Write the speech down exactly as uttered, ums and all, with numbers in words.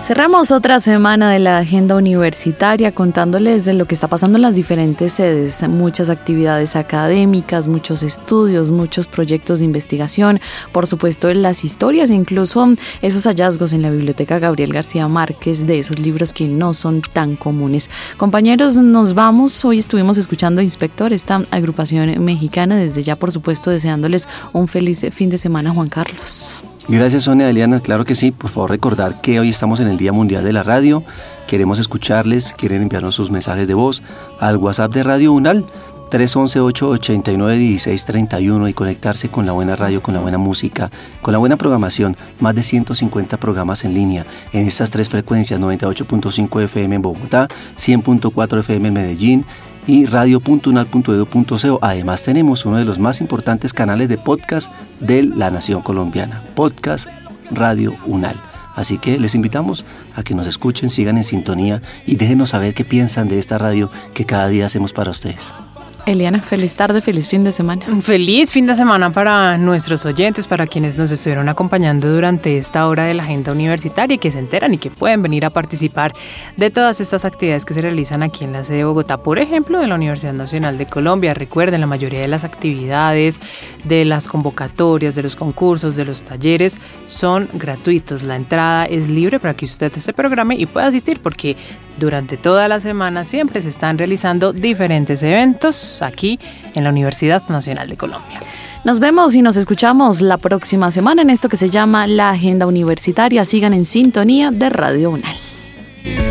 Cerramos otra semana de la agenda universitaria contándoles de lo que está pasando en las diferentes sedes, muchas actividades académicas, muchos estudios, muchos proyectos de investigación, por supuesto las historias e incluso esos hallazgos en la Biblioteca Gabriel García Márquez de esos libros que no son tan comunes. Compañeros, nos vamos. Hoy estuvimos escuchando a Inspector, esta agrupación mexicana. Desde ya, por supuesto, deseándoles un feliz fin de semana, Juan Carlos. Gracias, Sonia, Eliana. Claro que sí. Por favor, recordar que hoy estamos en el Día Mundial de la Radio. Queremos escucharles, quieren enviarnos sus mensajes de voz al WhatsApp de Radio UNAL tres once, ocho ochenta y nueve, dieciséis treinta y uno y conectarse con la buena radio, con la buena música, con la buena programación. Más de ciento cincuenta programas en línea en estas tres frecuencias: noventa y ocho punto cinco F M en Bogotá, cien punto cuatro F M en Medellín y radio punto unal punto edu punto co. Además tenemos uno de los más importantes canales de podcast de la nación colombiana, Podcast Radio UNAL. Así que les invitamos a que nos escuchen, sigan en sintonía y déjenos saber qué piensan de esta radio que cada día hacemos para ustedes. Eliana, feliz tarde, feliz fin de semana. Un feliz fin de semana para nuestros oyentes, para quienes nos estuvieron acompañando durante esta hora de la agenda universitaria y que se enteran y que pueden venir a participar de todas estas actividades que se realizan aquí en la sede de Bogotá, por ejemplo, de la Universidad Nacional de Colombia. Recuerden, la mayoría de las actividades, de las convocatorias, de los concursos, de los talleres, son gratuitos. La entrada es libre para que usted se programe y pueda asistir, porque durante toda la semana siempre se están realizando diferentes eventos aquí en la Universidad Nacional de Colombia. Nos vemos y nos escuchamos la próxima semana en esto que se llama La Agenda Universitaria. Sigan en sintonía de Radio UNAL.